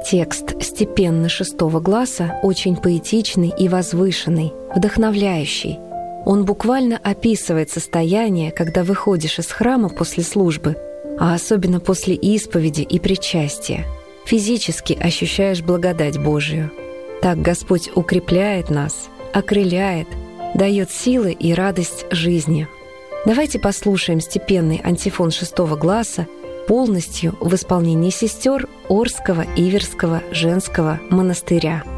Текст степенный 6-го гласа очень поэтичный и возвышенный, вдохновляющий. Он буквально описывает состояние, когда выходишь из храма после службы, а особенно после исповеди и причастия. Физически ощущаешь благодать Божию. Так Господь укрепляет нас, окрыляет, дает силы и радость жизни. Давайте послушаем степенный антифон 6-го гласа полностью в исполнении сестер Орского Иверского женского монастыря.